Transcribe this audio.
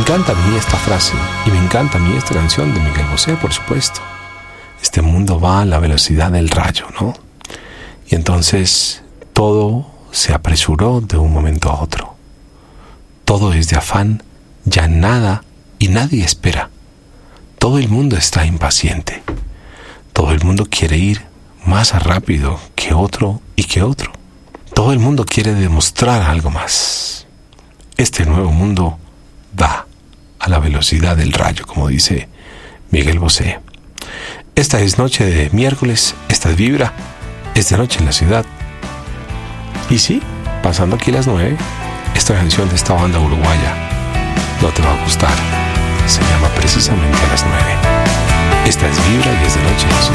encanta a mí esta frase y me encanta a mí esta canción de Miguel Bosé, por supuesto. Este mundo va a la velocidad del rayo, ¿no? Y entonces todo se apresuró de un momento a otro. Todo es de afán, ya nada y nadie espera. Todo el mundo está impaciente. Todo el mundo quiere ir más rápido que otro y que otro. Todo el mundo quiere demostrar algo más. Este nuevo mundo va a la velocidad del rayo, como dice Miguel Bosé. Esta es noche de miércoles, esta es Vibra, es de noche en la ciudad. Y sí, pasando aquí las 9, esta canción de esta banda uruguaya no te va a gustar. Se llama precisamente a las 9. Esta es Vibra y es de noche en la ciudad.